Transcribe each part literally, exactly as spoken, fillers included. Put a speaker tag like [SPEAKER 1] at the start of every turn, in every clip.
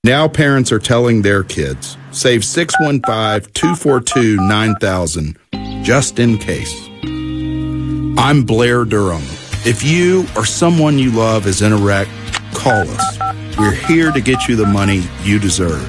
[SPEAKER 1] Now parents are telling their kids, save six one five, two four two, nine thousand, just in case. I'm Blair Durham. If you or someone you love is in a wreck, call us. We're here to get you the money you deserve.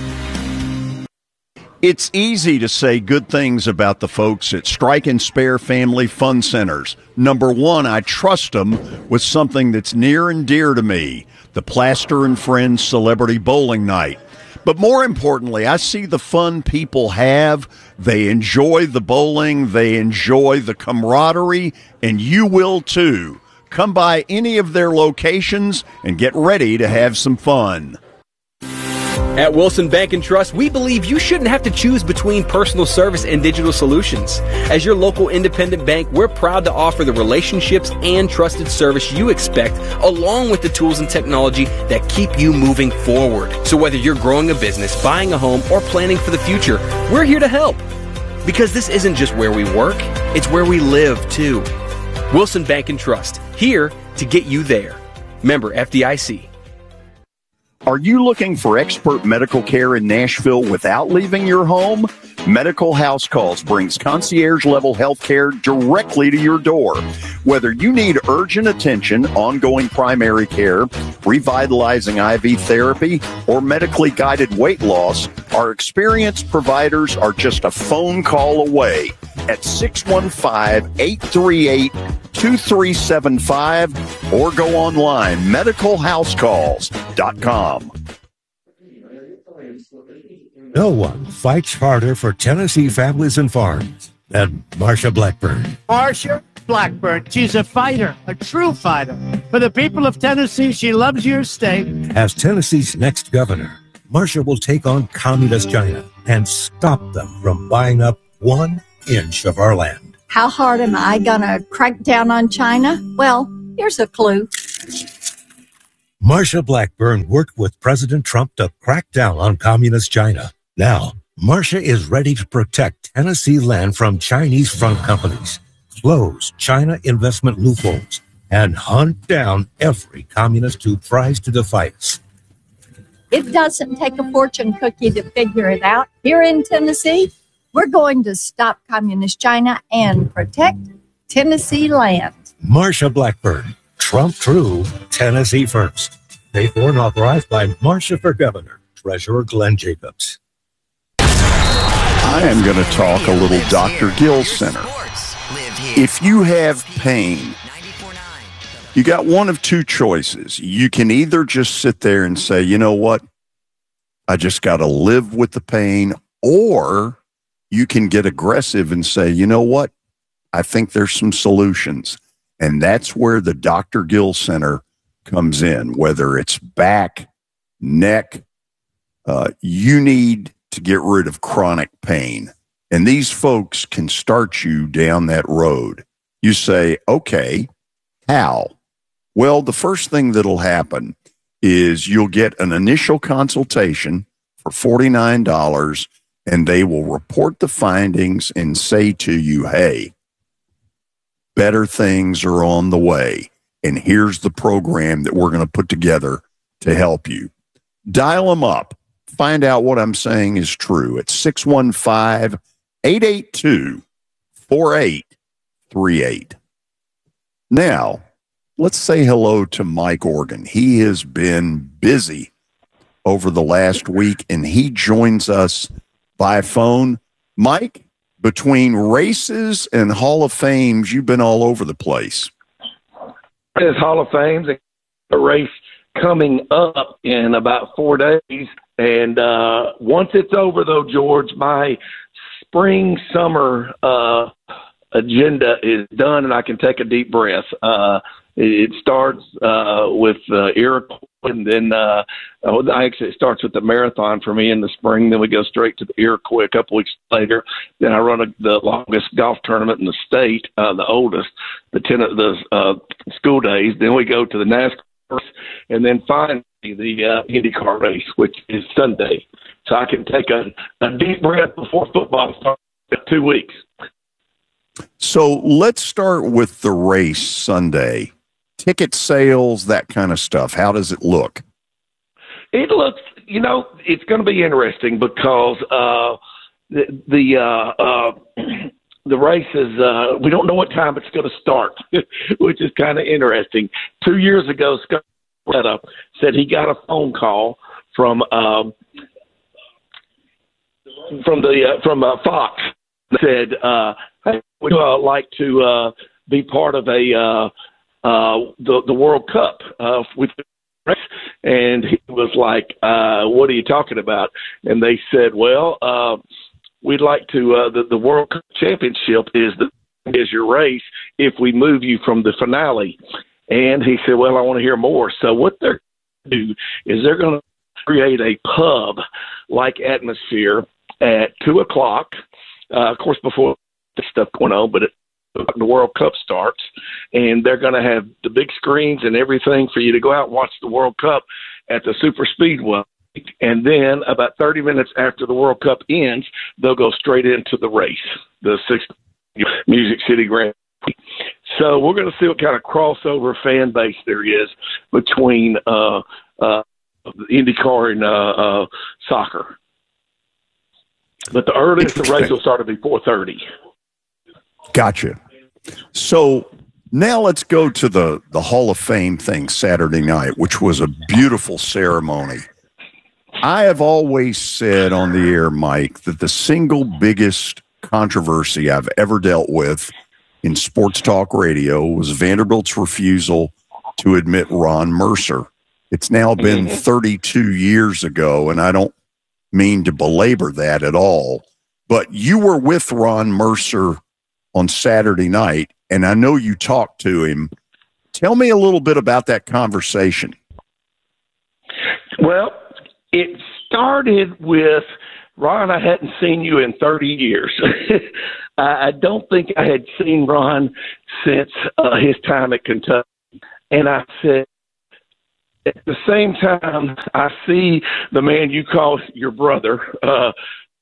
[SPEAKER 2] It's easy to say good things about the folks at Strike and Spare Family Fun Centers. Number one, I trust them with something that's near and dear to me, the Plaster and Friends Celebrity Bowling Night. But more importantly, I see the fun people have. They enjoy the bowling. They enjoy the camaraderie, and you will too. Come by any of their locations and get ready to have some fun.
[SPEAKER 3] At Wilson Bank and Trust, we believe you shouldn't have to choose between personal service and digital solutions. As your local independent bank, we're proud to offer the relationships and trusted service you expect, along with the tools and technology that keep you moving forward. So whether you're growing a business, buying a home, or planning for the future, we're here to help. Because this isn't just where we work, it's where we live, too. Wilson Bank and Trust, here to get you there. Member F D I C.
[SPEAKER 2] Are you looking for expert medical care in Nashville without leaving your home? Medical House Calls brings concierge-level health care directly to your door. Whether you need urgent attention, ongoing primary care, revitalizing I V therapy, or medically guided weight loss, our experienced providers are just a phone call away at six one five, eight three eight, two three seven five or go online, medical house calls dot com.
[SPEAKER 4] No one fights harder for Tennessee families and farms than Marsha Blackburn.
[SPEAKER 5] Marsha Blackburn, she's a fighter, a true fighter. For the people of Tennessee, she loves your state.
[SPEAKER 4] As Tennessee's next governor, Marsha will take on communist China and stop them from buying up one inch of our land.
[SPEAKER 6] How hard am I going to crack down on China? Well, here's a clue.
[SPEAKER 4] Marsha Blackburn worked with President Trump to crack down on communist China. Now, Marsha is ready to protect Tennessee land from Chinese front companies, close China investment loopholes, and hunt down every communist who tries to defy us.
[SPEAKER 6] It doesn't take a fortune cookie to figure it out. Here in Tennessee, we're going to stop communist China and protect Tennessee land.
[SPEAKER 4] Marsha Blackburn, Trump true, Tennessee first. Paid for and authorized by Marsha for Governor, Treasurer Glenn Jacobs.
[SPEAKER 2] I am going to talk a little Doctor Gill Center. If you have pain, you got one of two choices. You can either just sit there and say, you know what, I just got to live with the pain, or you can get aggressive and say, you know what, I think there's some solutions. And that's where the Doctor Gill Center comes in, whether it's back, neck, uh, you need to get rid of chronic pain. And these folks can start you down that road. You say, okay, how? Well, the first thing that'll happen is you'll get an initial consultation for forty-nine dollars, and they will report the findings and say to you, hey, better things are on the way, and here's the program that we're going to put together to help you. Dial them up. Find out what I'm saying is true at six one five, eight eight two, four eight three eight. Now, let's say hello to Mike Organ. He has been busy over the last week, and he joins us by phone. Mike, between races and Hall of Fames, you've been all over the place.
[SPEAKER 7] There's Hall of Fames, a race coming up in about four days. And uh, once it's over, though, George, my spring, summer uh, agenda is done, and I can take a deep breath. Uh, it starts uh, with uh, Iroquois, and then uh, actually it starts with the marathon for me in the spring. Then we go straight to the Iroquois a couple weeks later. Then I run a, the longest golf tournament in the state, uh, the oldest, the ten the uh, school days. Then we go to the NASCAR, and then finally the uh, IndyCar race, which is Sunday. So I can take a, a deep breath before football starts in two weeks.
[SPEAKER 2] So let's start with the race Sunday. Ticket sales, that kind of stuff. How does it look?
[SPEAKER 7] It looks, you know, it's going to be interesting because uh, the the uh, uh, the race is. Uh, we don't know what time it's going to start, which is kind of interesting. Two years ago, Scott Letta said he got a phone call from um, from the uh, from uh, Fox. Said, uh, "Hey, would you uh, like to uh, be part of a uh, uh, the the World Cup uh, with?" And he was like, uh, "What are you talking about?" And they said, "Well, uh, we'd like to. Uh, the, the World Cup Championship is the is your race if we move you from the finale." And he said, "Well, I want to hear more." So what they're going to do is they're going to create a pub-like atmosphere at two o'clock. Uh, of course, before this stuff going on, but it, the World Cup starts, and they're going to have the big screens and everything for you to go out and watch the World Cup at the Super Speedway. And then about thirty minutes after the World Cup ends, they'll go straight into the race, the sixth Music City Grand Prix. So we're going to see what kind of crossover fan base there is between uh, uh, IndyCar and uh, uh, soccer. But the earliest the race will start will be four thirty.
[SPEAKER 2] Gotcha. So now let's go to the, the Hall of Fame thing Saturday night, which was a beautiful ceremony. I have always said on the air, Mike, that the single biggest controversy I've ever dealt with in sports talk radio was Vanderbilt's refusal to admit Ron Mercer. It's now been thirty-two years ago, and I don't mean to belabor that at all, but you were with Ron Mercer on Saturday night, and I know you talked to him. Tell me a little bit about that conversation.
[SPEAKER 7] Well, it started with, Ron, I hadn't seen you in thirty years. I don't think I had seen Ron since uh, his time at Kentucky. And I said, at the same time, I see the man you call your brother. Uh,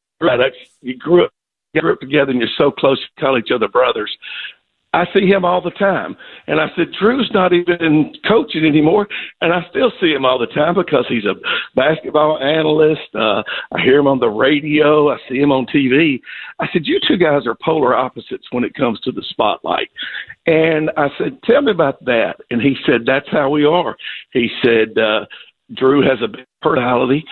[SPEAKER 7] you grew up, you grew up together, and you're so close, you call each other brothers. I see him all the time. And I said, Drew's not even coaching anymore, and I still see him all the time because he's a basketball analyst. Uh, I hear him on the radio. I see him on T V. I said, you two guys are polar opposites when it comes to the spotlight. And I said, tell me about that. And he said, that's how we are. He said, uh, Drew has a big personality.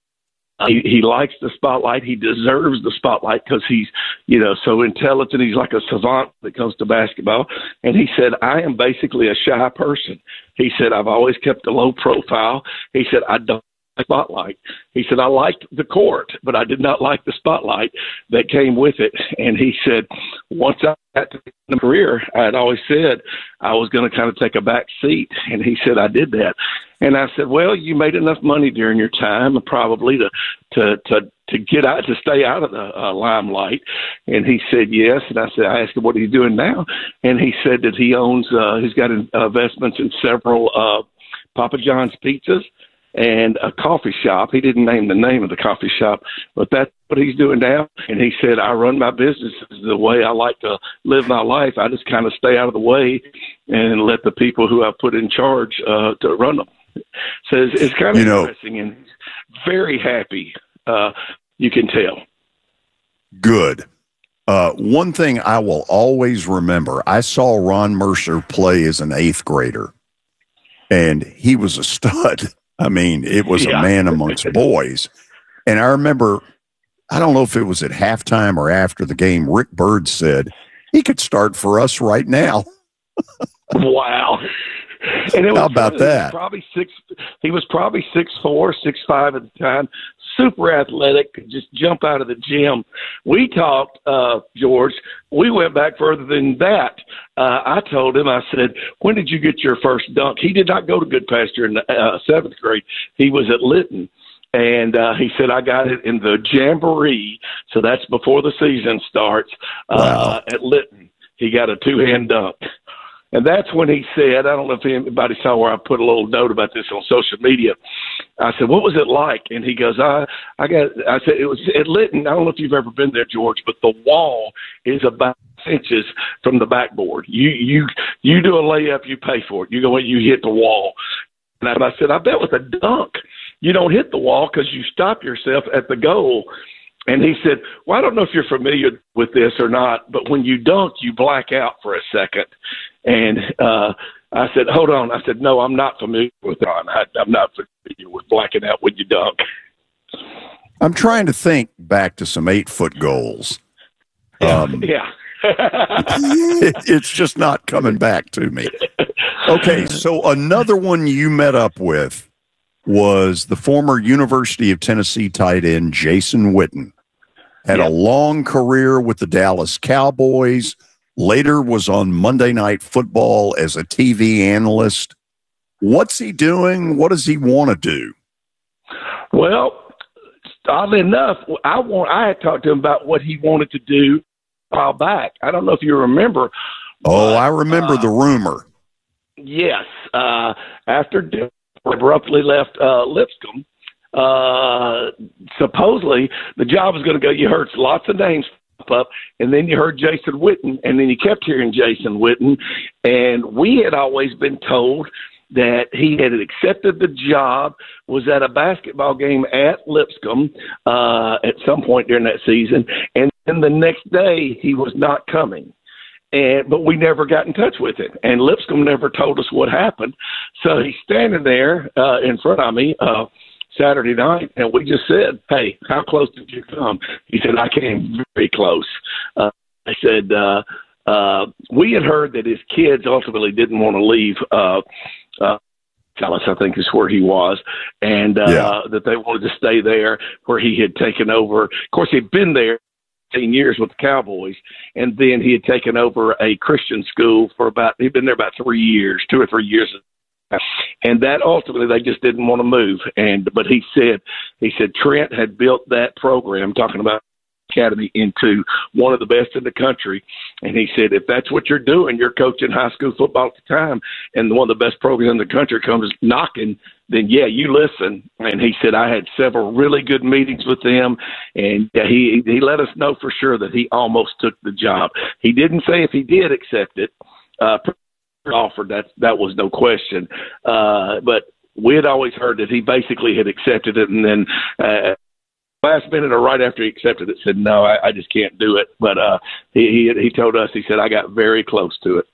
[SPEAKER 7] He, he likes the spotlight. He deserves the spotlight because he's, you know, so intelligent. He's like a savant when it comes to basketball. And he said, I am basically a shy person. He said, I've always kept a low profile. He said, I don't like the spotlight. He said, I liked the court, but I did not like the spotlight that came with it. And he said, once I got to the career, I had always said I was going to kind of take a back seat. And he said, I did that. And I said, well, you made enough money during your time probably to to to, to get out, to stay out of the uh, limelight. And he said, yes. And I said, I asked him, what are you doing now? And he said that he owns, uh, he's got investments in several uh, Papa John's pizzas and a coffee shop. He didn't name the name of the coffee shop, but that's what he's doing now. And he said, I run my business the way I like to live my life. I just kind of stay out of the way and let the people who I put in charge uh, to run them. So it's, it's kind of you know, interesting and very happy. Uh, you can tell.
[SPEAKER 2] Good. Uh, one thing I will always remember, I saw Ron Mercer play as an eighth grader, and he was a stud. I mean, it was yeah. a man amongst boys. And I remember, I don't know if it was at halftime or after the game, Rick Byrd said, he could start for us right now.
[SPEAKER 7] Wow. And it was,
[SPEAKER 2] How about
[SPEAKER 7] he
[SPEAKER 2] that?
[SPEAKER 7] Was probably six. He was probably six four, six five at the time. Super athletic, could just jump out of the gym. We talked, uh, George. We went back further than that. Uh, I told him, I said, "When did you get your first dunk?" He did not go to Goodpasture in the uh, seventh grade. He was at Lytton. And uh, he said, I got it in the Jamboree, so that's before the season starts, uh,
[SPEAKER 2] wow.
[SPEAKER 7] at Lytton. He got a two-hand dunk. And that's when he said, I don't know if anybody saw where I put a little note about this on social media. I said, what was it like? And he goes, I, I got, I said, it was at Lytton. I don't know if you've ever been there, George, but the wall is about inches from the backboard. You, you, you do a layup, you pay for it. You go, you hit the wall. And I said, I bet with a dunk, you don't hit the wall because you stop yourself at the goal. And he said, well, I don't know if you're familiar with this or not, but when you dunk, you black out for a second. And uh, I said, hold on. I said, no, I'm not familiar with that. I, I'm not familiar with blacking out when you dunk.
[SPEAKER 2] I'm trying to think back to some eight-foot goals.
[SPEAKER 7] Yeah,
[SPEAKER 2] um,
[SPEAKER 7] yeah.
[SPEAKER 2] it, it's just not coming back to me. Okay, so another one you met up with was the former University of Tennessee tight end Jason Witten. Had yep. a long career with the Dallas Cowboys, later was on Monday Night Football as a T V analyst. What's he doing? What does he want to do?
[SPEAKER 7] Well, oddly enough, I want I had talked to him about what he wanted to do a while back. I don't know if you remember.
[SPEAKER 2] Oh,
[SPEAKER 7] but,
[SPEAKER 2] I remember uh, the rumor.
[SPEAKER 7] Yes. Uh, after abruptly left uh, Lipscomb, uh, supposedly the job was going to go. You heard lots of names pop up, and then you heard Jason Witten, and then you kept hearing Jason Witten, and we had always been told that he had accepted the job, was at a basketball game at Lipscomb uh, at some point during that season, and then the next day he was not coming. And but we never got in touch with him, and Lipscomb never told us what happened. So he's standing there uh, in front of me uh, Saturday night, and we just said, "Hey, how close did you come?" He said, "I came very close." Uh, I said, uh, uh, "We had heard that his kids ultimately didn't want to leave uh, uh, Dallas, I think is where he was, and uh, yeah. that they wanted to stay there where he had taken over. Of course, he'd been there years with the Cowboys, and then he had taken over a Christian school for about, he'd been there about three years, two or three years. And that ultimately they just didn't want to move. And, but he said, he said Trent had built that program, talking about academy, into one of the best in the country. And he said, if that's what you're doing, you're coaching high school football at the time, and one of the best programs in the country comes knocking, then yeah, you listen. And he said, I had several really good meetings with them, and he he let us know for sure that he almost took the job. He didn't say if he did accept it, uh, offered, that that was no question. Uh, but we had always heard that he basically had accepted it, and then uh, last minute or right after he accepted it, said, no, I, I just can't do it. But uh, he, he he told us, he said, I got very close to it.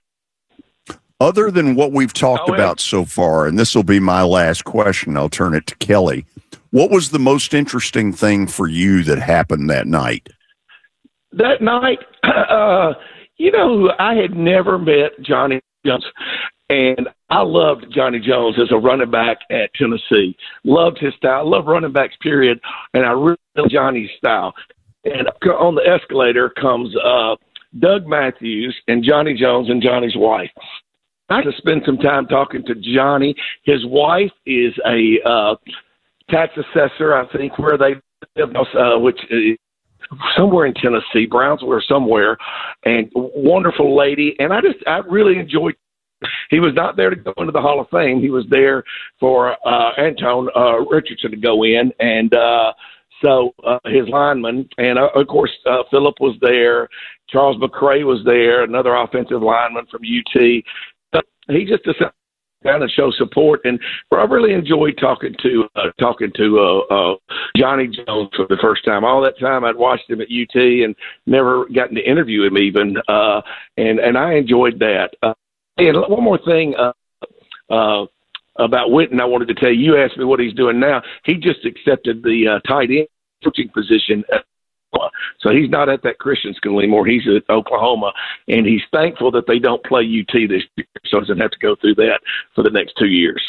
[SPEAKER 2] Other than what we've talked
[SPEAKER 7] oh,
[SPEAKER 2] about so far, and this will be my last question, I'll turn it to Kelly. What was the most interesting thing for you that happened that night?
[SPEAKER 7] That night, uh, you know, I had never met Johnny Jones, and I loved Johnny Jones as a running back at Tennessee. Loved his style. Loved running backs, period, and I really loved Johnny's style. And on the escalator comes uh, Doug Matthews and Johnny Jones and Johnny's wife. I had to spend some time talking to Johnny. His wife is a uh, tax assessor, I think, where they live, uh, which is somewhere in Tennessee, Brownsville or somewhere, and wonderful lady. And I just, I really enjoyed. He was not there to go into the Hall of Fame. He was there for uh, Anton uh, Richardson to go in, and uh, so uh, his lineman, and uh, of course uh, Phillip was there. Charles McCray was there, another offensive lineman from U T. He just decided to kind of show support, and I really enjoyed talking to uh, talking to uh, uh, Johnny Jones for the first time. All that time I'd watched him at U T and never gotten to interview him even, uh, and and I enjoyed that. Uh, and one more thing uh, uh, about Witten, I wanted to tell you. You asked me what he's doing now. He just accepted the uh, tight end coaching position at So he's not at that Christian school anymore. He's at Oklahoma, and he's thankful that they don't play U T this year, so he doesn't have to go through that for the next two years.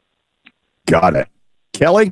[SPEAKER 2] Got it. Kelly?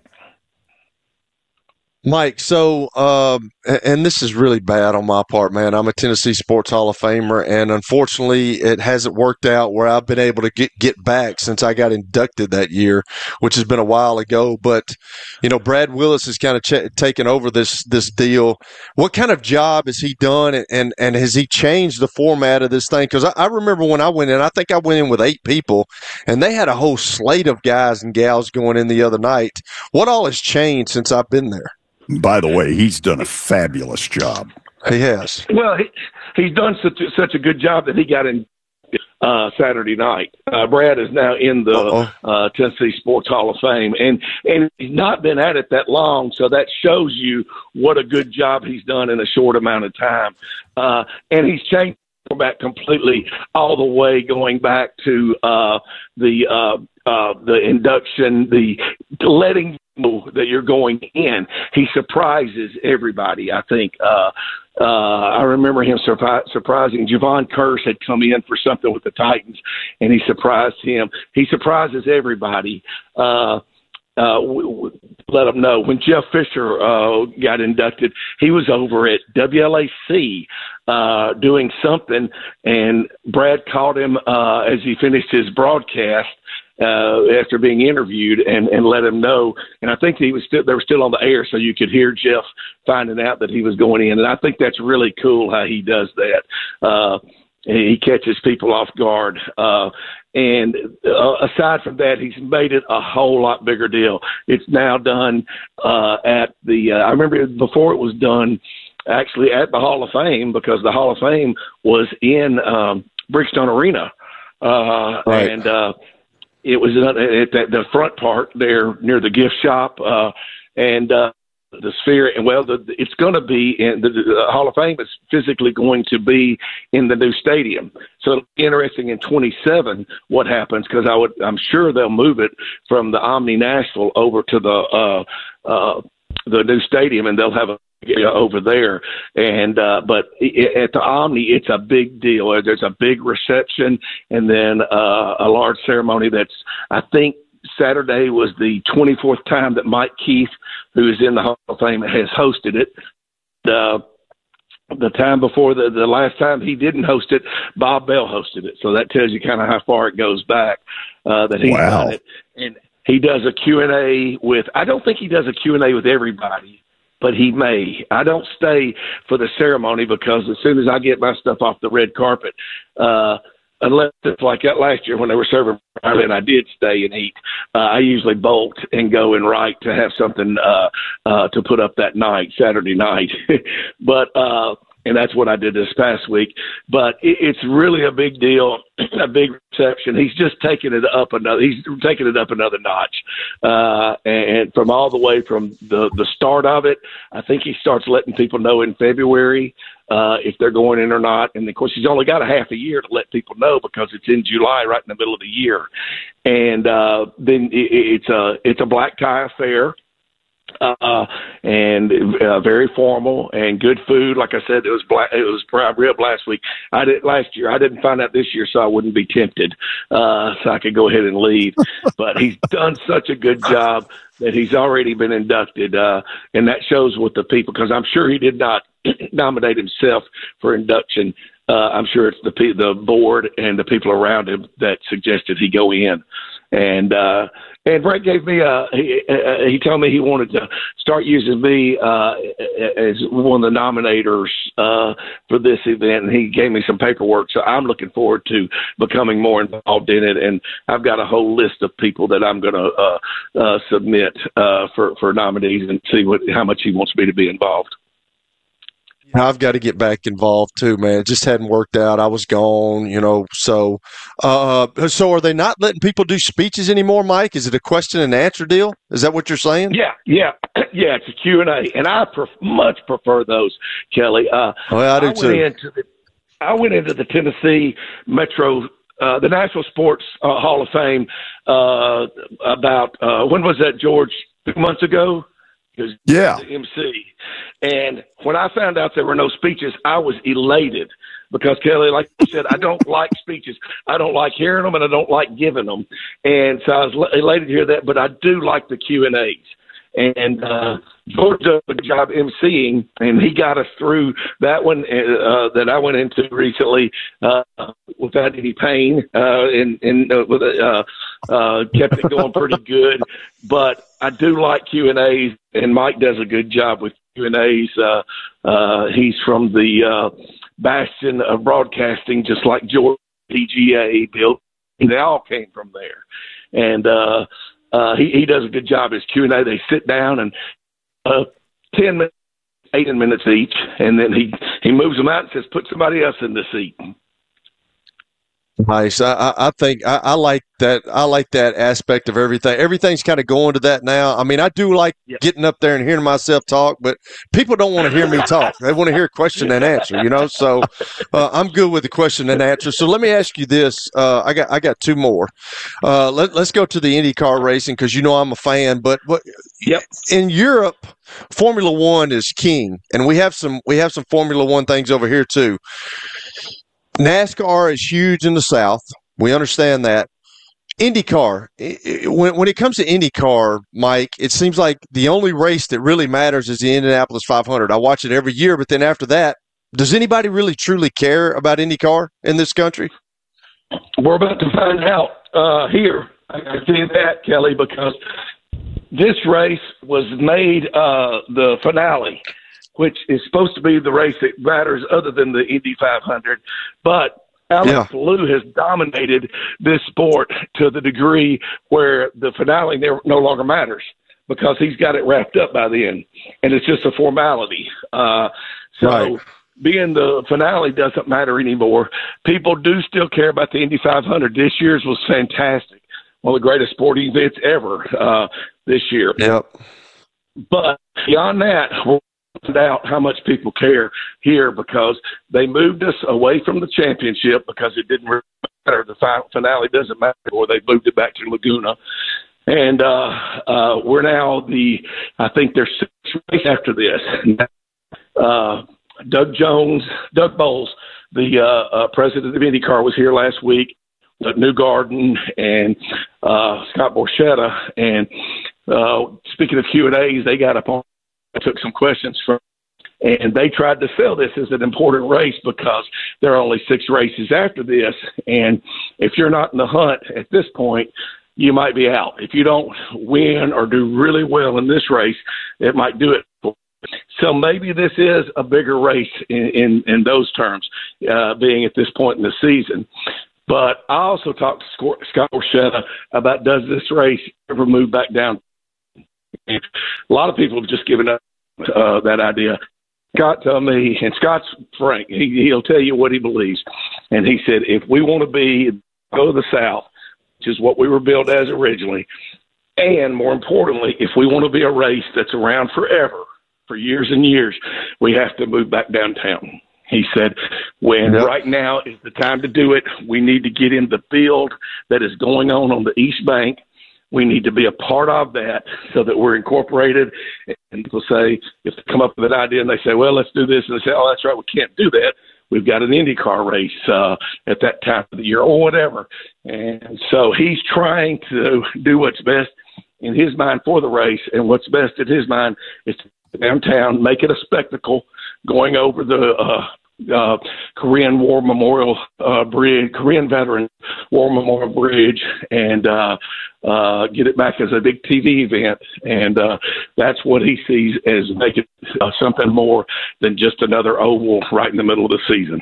[SPEAKER 8] Mike, so, um, and this is really bad on my part, man. I'm a Tennessee Sports Hall of Famer, and unfortunately it hasn't worked out where I've been able to get, get back since I got inducted that year, which has been a while ago. But, you know, Brad Willis has kind of ch- taken over this this deal. What kind of job has he done, and, and, and has he changed the format of this thing? Because I, I remember when I went in, I think I went in with eight people, and they had a whole slate of guys and gals going in the other night. What all has changed since I've been there?
[SPEAKER 2] By the way, he's done a fabulous job.
[SPEAKER 8] He has.
[SPEAKER 7] Well, he, he's done such a, such a good job that he got in uh, Saturday night. Uh, Brad is now in the uh, Tennessee Sports Hall of Fame, and and he's not been at it that long, so that shows you what a good job he's done in a short amount of time. Uh, and he's changed back completely all the way going back to uh, the uh, uh, the induction, the letting you know that you're going in. He surprises everybody, I think. Uh, uh, I remember him surpri- surprising. Javon Curse had come in for something with the Titans, and he surprised him. He surprises everybody. Uh, Uh, we, we let them know. When Jeff Fisher uh, got inducted, he was over at W L A C uh, doing something, and Brad called him uh, as he finished his broadcast uh, after being interviewed, and, and let him know. And I think he was still they were still on the air, so you could hear Jeff finding out that he was going in. And I think that's really cool how he does that. Uh, he catches people off guard. Uh, And uh, aside from that, he's made it a whole lot bigger deal. It's now done uh, at the uh, – I remember before it was done actually at the Hall of Fame, because the Hall of Fame was in um, Bridgestone Arena. Uh, right. And uh, it was at the, the front part there near the gift shop. Uh, and uh, the Sphere, and well, the, it's going to be in the, the Hall of Fame is physically going to be in the new stadium. So it'll be interesting in twenty-seven what happens, because I would, I'm sure they'll move it from the Omni Nashville over to the uh, uh, the new stadium, and they'll have a area over there. And uh, but it, at the Omni, it's a big deal. There's a big reception, and then uh, a large ceremony. That's, I think, Saturday was the twenty-fourth time that Mike Keith, who is in the Hall of Fame, has hosted it. Uh, the time before the, the last time he didn't host it, Bob Bell hosted it. So that tells you kind of how far it goes back uh, that he's
[SPEAKER 2] wow.
[SPEAKER 7] done it. And he does a Q and A with, I don't think he does a Q and A with everybody, but he may. I don't stay for the ceremony, because as soon as I get my stuff off the red carpet, uh, unless it's like that last year when they were serving and I did stay and eat, uh, I usually bolt and go and write to have something uh, uh, to put up that night, Saturday night. but uh, and that's what I did this past week. But it, it's really a big deal, a big reception. He's just taking it up another. He's taking it up another notch, uh, and from all the way from the the start of it. I think he starts letting people know in February uh, if they're going in or not. And of course, he's only got a half a year to let people know, because it's in July, right in the middle of the year. And uh, then it, it's a it's a black tie affair. Uh, and uh, very formal and good food. Like I said, it was black, it was prime rib last week. I did last year. I didn't find out this year, so I wouldn't be tempted. Uh, so I could go ahead and leave. But he's done such a good job that he's already been inducted, uh, and that shows with the people, because I'm sure he did not nominate himself for induction. Uh, I'm sure it's the the board and the people around him that suggested he go in. And uh, and Brett gave me a he, uh, he told me he wanted to start using me uh, as one of the nominators uh, for this event, and he gave me some paperwork. So I'm looking forward to becoming more involved in it. And I've got a whole list of people that I'm going to uh, uh, submit uh, for for nominees, and see what how much he wants me to be involved.
[SPEAKER 8] I've got to get back involved too, man. It just hadn't worked out. I was gone, you know. So, uh, so are they not letting people do speeches anymore, Mike? Is it a question and answer deal? Is that what you're saying?
[SPEAKER 7] Yeah, yeah, yeah. It's a Q and A, and I pref- much prefer those, Kelly. Uh,
[SPEAKER 8] well, I do
[SPEAKER 7] I went
[SPEAKER 8] too.
[SPEAKER 7] Into the, I went into the Tennessee Metro, uh, the National Sports uh, Hall of Fame uh, about uh, when was that, George? Two months ago.
[SPEAKER 2] Yeah.
[SPEAKER 7] The M C. And when I found out there were no speeches, I was elated, because, Kelly, like you said, I don't like speeches. I don't like hearing them, and I don't like giving them. And so I was elated to hear that, but I do like the Q and A's. And uh, George did a good job emceeing, and he got us through that one uh, that I went into recently uh, without any pain, uh, and, and uh, with, uh, uh, kept it going pretty good. But I do like Q and A's, and Mike does a good job with Q and A's. Uh, uh, he's from the uh, bastion of broadcasting, just like George, P G A, Bill. They all came from there. And uh Uh, he, he does a good job as Q and A. They sit down and uh, ten minutes, eight minutes each, and then he, he moves them out and says, put somebody else in the seat.
[SPEAKER 8] Nice. I, I think I, I like that. I like that aspect of everything. Everything's kind of going to that now. I mean, I do like yep. getting up there and hearing myself talk, but people don't want to hear me talk. They want to hear question and answer, you know? So uh, I'm good with the question and answer. So let me ask you this. Uh, I got, I got two more. Uh, let, let's go to the IndyCar racing because you know I'm a fan, but, but
[SPEAKER 7] yep.
[SPEAKER 8] in Europe, Formula One is king, and we have some, we have some Formula One things over here too. NASCAR is huge in the South. We understand that. IndyCar, when, when it comes to IndyCar, Mike, it seems like the only race that really matters is the Indianapolis five hundred. I watch it every year, but then after that, does anybody really truly care about IndyCar in this country?
[SPEAKER 7] We're about to find out uh, here. I can tell you that, Kelly, because this race was made uh, the finale, which is supposed to be the race that matters other than the Indy five hundred. But Alex yeah. Palou has dominated this sport to the degree where the finale never, no longer matters because he's got it wrapped up by then, and it's just a formality. Uh, so right. being the finale doesn't matter anymore. People do still care about the Indy five hundred. This year's was fantastic. One of the greatest sporting events ever uh, this year.
[SPEAKER 8] Yep.
[SPEAKER 7] But beyond that, we're out how much people care here because they moved us away from the championship because it didn't really matter. The final finale doesn't matter, or they moved it back to Laguna. And uh, uh, we're now the, I think there's six races after this. Uh, Doug Jones, Doug Bowles, the uh, uh, president of IndyCar, was here last week. Uh, Newgarden and uh, Scott Borchetta. And uh, speaking of Q and A's, they got up on. I took some questions from, and they tried to sell this as an important race because there are only six races after this. And if you're not in the hunt at this point, you might be out. If you don't win or do really well in this race, it might do it. So maybe this is a bigger race in, in, in those terms, uh, being at this point in the season. But I also talked to Scott Borchetta about does this race ever move back down? A lot of people have just given up uh, that idea. Scott told me, and Scott's frank, he, he'll tell you what he believes. And he said, if we want to be, go to the South, which is what we were built as originally, and more importantly, if we want to be a race that's around forever, for years and years, we have to move back downtown. He said, when yep. right now is the time to do it, we need to get in the build that is going on on the East Bank. We need to be a part of that so that we're incorporated. And people say, if they come up with an idea and they say, well, let's do this, and they say, oh, that's right, we can't do that. We've got an IndyCar race uh, at that time of the year or whatever. And so he's trying to do what's best in his mind for the race, and what's best in his mind is to downtown, make it a spectacle, going over the uh, uh, Korean War Memorial uh, Bridge, Korean Veteran War Memorial Bridge, and uh, uh, get it back as a big T V event. And uh, that's what he sees as making uh, something more than just another oval right in the middle of the season.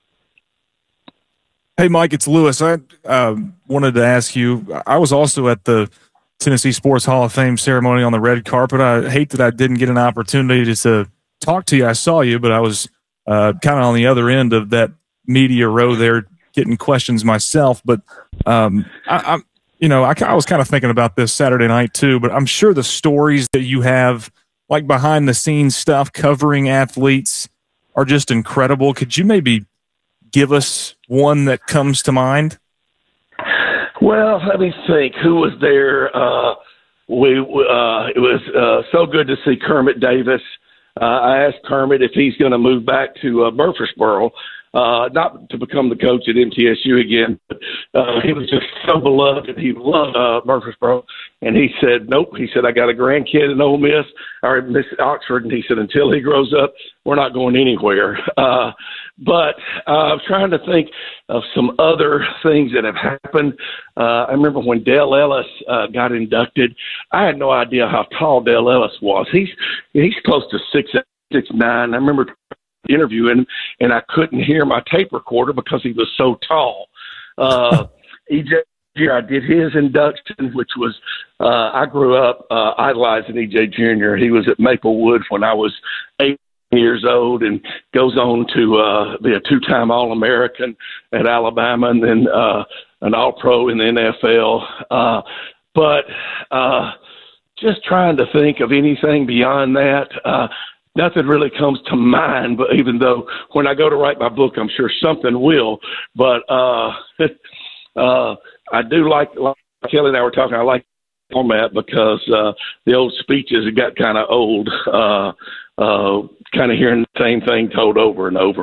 [SPEAKER 9] Hey, Mike, it's Lewis. I uh, wanted to ask you, I was also at the Tennessee Sports Hall of Fame ceremony on the red carpet. I hate that I didn't get an opportunity to, to talk to you. I saw you, but I was uh, kind of on the other end of that media row there getting questions myself. But, um, I, I'm, you know, I, I was kind of thinking about this Saturday night too, but I'm sure the stories that you have, like behind the scenes stuff, covering athletes are just incredible. Could you maybe give us one that comes to mind?
[SPEAKER 7] Well, let me think. Who was there? Uh, we uh, it was uh, so good to see Kermit Davis. Uh, I asked Kermit if he's going to move back to uh, Murfreesboro, uh, not to become the coach at M T S U again. But, uh, he was just so beloved, and he loved uh, Murfreesboro. And he said, nope. He said, I got a grandkid in Ole Miss, or Miss Oxford, and he said, until he grows up, we're not going anywhere. Uh, but uh, I'm trying to think of some other things that have happened. Uh, I remember when Dale Ellis uh, got inducted, I had no idea how tall Dale Ellis was. He's he's close to six six nine. I remember interviewing him, and I couldn't hear my tape recorder because he was so tall. Uh, E J Junior, I did his induction, which was uh, I grew up uh, idolizing E J Junior He was at Maplewood when I was eight years old and goes on to uh, be a two-time All-American at Alabama and then uh, an All-Pro in the N F L. Uh, but uh, just trying to think of anything beyond that, uh, nothing really comes to mind. But even though when I go to write my book, I'm sure something will. But uh, uh, I do like, like Kelly and I were talking, I like the format because uh, the old speeches have got kind of old. Uh, uh, kind of hearing the same thing told over and over.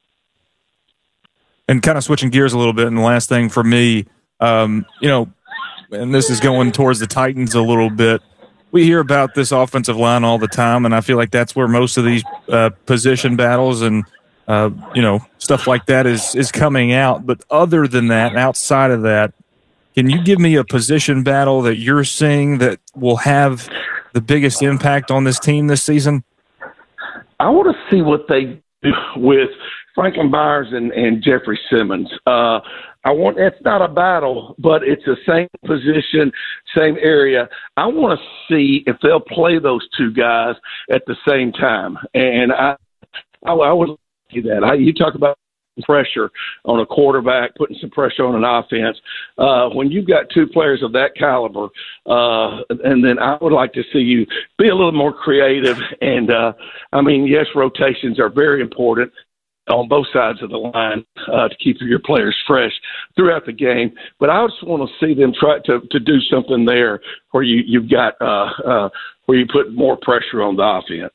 [SPEAKER 9] And kind of switching gears a little bit, and the last thing for me, um, you know, and this is going towards the Titans a little bit. We hear about this offensive line all the time, and I feel like that's where most of these uh, position battles and, uh, you know, stuff like that is, is coming out. But other than that, outside of that, can you give me a position battle that you're seeing that will have the biggest impact on this team this season?
[SPEAKER 7] I want to see what they do with Franklin Byers and, and Jeffrey Simmons. Uh, I want it's not a battle, but it's the same position, same area. I want to see if they'll play those two guys at the same time. And I, I, I would see that. I, you talk about pressure on a quarterback, putting some pressure on an offense. Uh, when you've got two players of that caliber, uh, and then I would like to see you be a little more creative. And, uh, I mean, yes, rotations are very important on both sides of the line uh, to keep your players fresh throughout the game. But I just want to see them try to, to do something there where you, you've got uh, uh, where you put more pressure on the offense.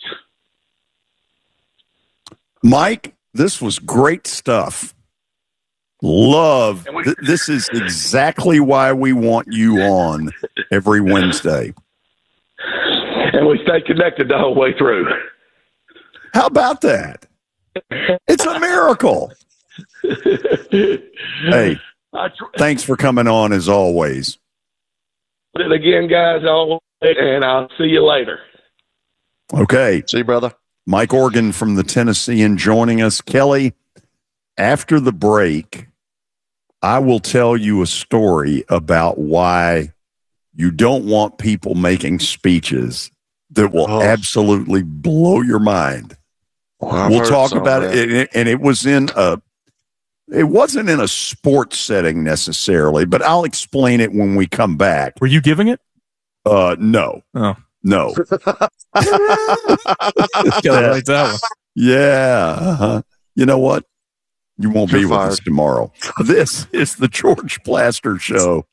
[SPEAKER 2] Mike, this was great stuff. Love. Th- this is exactly why we want you on every Wednesday.
[SPEAKER 7] And we stay connected the whole way through.
[SPEAKER 2] How about that? It's a miracle. Hey, thanks for coming on as always.
[SPEAKER 7] And again, guys, always, and I'll see you later.
[SPEAKER 2] Okay.
[SPEAKER 8] See you, brother.
[SPEAKER 2] Mike Organ from the Tennessean joining us. Kelly, after the break, I will tell you a story about why you don't want people making speeches that will oh. absolutely blow your mind. Well, we'll talk about it, and it was in a, it wasn't in a sports setting necessarily, but I'll explain it when we come back.
[SPEAKER 9] Were you giving it?
[SPEAKER 2] Uh, no.
[SPEAKER 9] Oh.
[SPEAKER 2] No.
[SPEAKER 9] yeah, that one.
[SPEAKER 2] yeah. Uh-huh. You know what? You won't You're be fired. with us tomorrow. This is the George Plaster Show.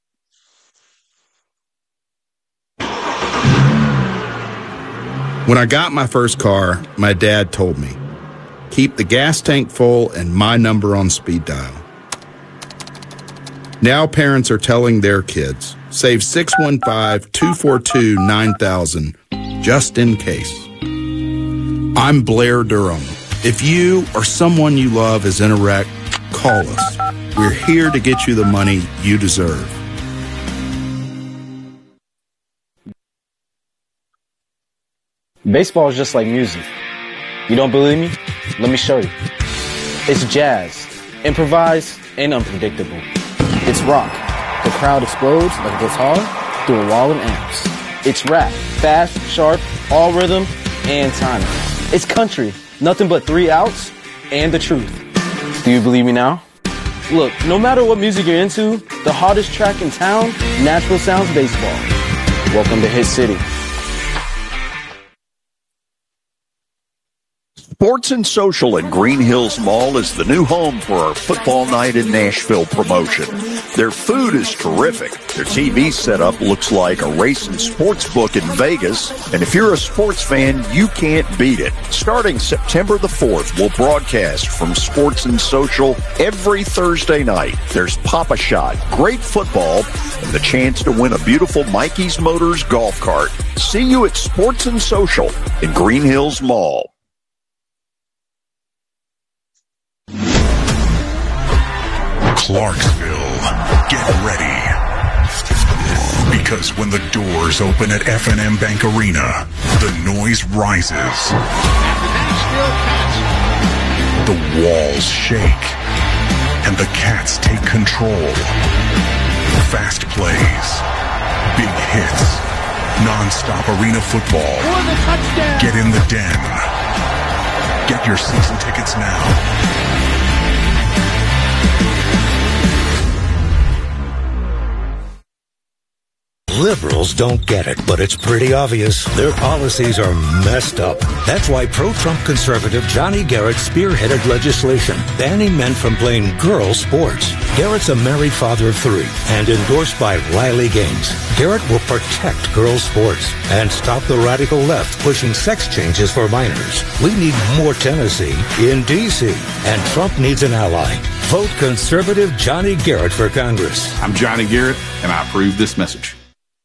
[SPEAKER 1] When I got my first car, my dad told me, keep the gas tank full and my number on speed dial. Now parents are telling their kids, save six one five, two four two, nine thousand just in case. I'm Blair Durham. If you or someone you love is in a wreck, call us. We're here to get you the money you deserve.
[SPEAKER 10] Baseball is just like music. You don't believe me? Let me show you. It's jazz, improvised, and unpredictable. It's rock. The crowd explodes like a guitar through a wall of amps. It's rap, fast, sharp, all rhythm, and timing. It's country, nothing but three outs and the truth. Do you believe me now? Look, no matter what music you're into, the hottest track in town, Nashville Sounds Baseball. Welcome to Hit City.
[SPEAKER 2] Sports and Social at Green Hills Mall is the new home for our Football Night in Nashville promotion. Their food is terrific. Their T V setup looks like a racing sports book in Vegas. And if you're a sports fan, you can't beat it. Starting September the fourth, we'll broadcast from Sports and Social every Thursday night. There's Pop-A-Shot, great football, and the chance to win a beautiful Mikey's Motors golf cart. See you at Sports and Social in Green Hills Mall.
[SPEAKER 11] Clarksville, get ready. Because when the doors open at F and M Bank Arena, the noise rises. The walls shake. And the Cats take control. Fast plays. Big hits. Non-stop arena football. Get in the den. Get your season tickets now.
[SPEAKER 4] Liberals don't get it, but it's pretty obvious. Their policies are messed up. That's why pro-Trump conservative Johnny Garrett spearheaded legislation banning men from playing girls' sports. Garrett's a married father of three and endorsed by Riley Gaines. Garrett will protect girls' sports and stop the radical left pushing sex changes for minors. We need more Tennessee in D C, and Trump needs an ally. Vote conservative Johnny Garrett for Congress.
[SPEAKER 12] I'm Johnny Garrett, and I approve this message.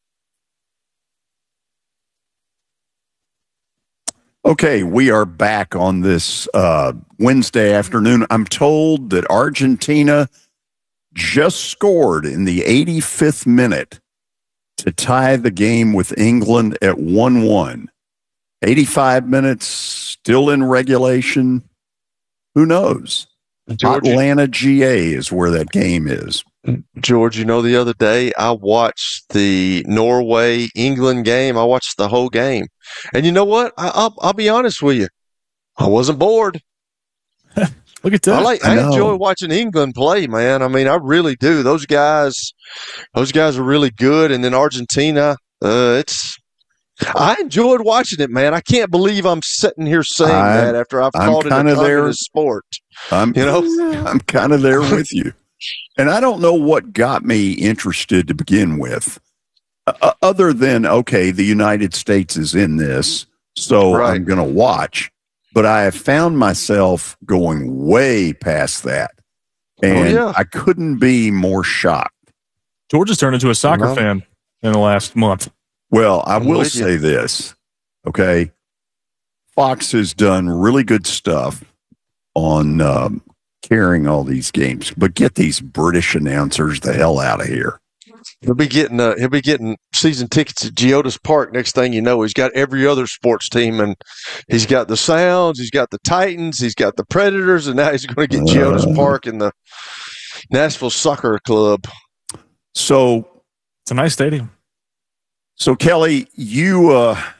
[SPEAKER 2] Okay, we are back on this uh, Wednesday afternoon. I'm told that Argentina just scored in the eighty-fifth minute to tie the game with England at one one. eighty-five minutes, still in regulation. Who knows?
[SPEAKER 8] George,
[SPEAKER 2] Atlanta G A is where that game is.
[SPEAKER 8] George, you know, the other day I watched the Norway-England game. I watched the whole game. And you know what? I, I'll, I'll be honest with you. I wasn't bored.
[SPEAKER 9] Look at that.
[SPEAKER 8] I, like, I, I enjoy watching England play, man. I mean, I really do. Those guys, those guys are really good. And then Argentina, uh, it's. I enjoyed watching it, man. I can't believe I'm sitting here saying I, that after I've
[SPEAKER 2] I'm
[SPEAKER 8] called it a communist
[SPEAKER 2] there.
[SPEAKER 8] sport.
[SPEAKER 2] I'm,
[SPEAKER 8] you know,
[SPEAKER 2] I'm kind of there with you. And I don't know what got me interested to begin with, uh, other than, okay, the United States is in this, so right. I'm going to watch. But I have found myself going way past that. And oh, yeah. I couldn't be more shocked.
[SPEAKER 9] George has turned into a soccer
[SPEAKER 2] well,
[SPEAKER 9] fan in the last month.
[SPEAKER 2] Well, I
[SPEAKER 8] I'm
[SPEAKER 2] will say you. this, okay? Fox has done really good stuff on um, carrying all these games, but get these British announcers the hell out of here.
[SPEAKER 8] He'll be getting uh, he'll be getting season tickets at Geodis Park. Next thing you know, he's got every other sports team, and he's got the Sounds, he's got the Titans, he's got the Predators, and now he's going to get Geodis uh, Park and the Nashville Soccer Club.
[SPEAKER 2] So
[SPEAKER 9] it's a nice stadium.
[SPEAKER 2] So Kelly, you uh,